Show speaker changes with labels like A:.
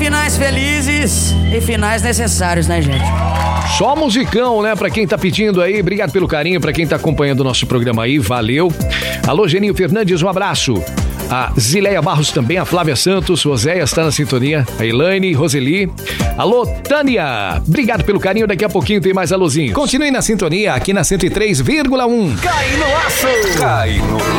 A: finais felizes e finais necessários, né, gente?
B: Só musicão, né? Pra quem tá pedindo aí, obrigado pelo carinho, pra quem tá acompanhando o nosso programa aí, valeu. Alô, Geninho Fernandes, um abraço. A Zileia Barros também, a Flávia Santos, o Oséias está na sintonia, a Elaine, Roseli. Alô, Tânia, obrigado pelo carinho, daqui a pouquinho tem mais alôzinhos.
C: Continue na sintonia aqui na 103,1.
B: Cai no laço!
D: Cai no